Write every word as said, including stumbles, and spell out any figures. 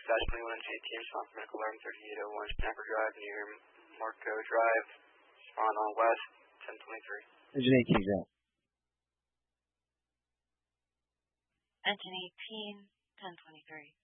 dash twenty-one G T, respond for medical alarm thirty-eight oh one Snapper Drive near Marco Drive. Respond on west, ten twenty-three. Engine eighteen's out. Engine eighteen, ten twenty-three.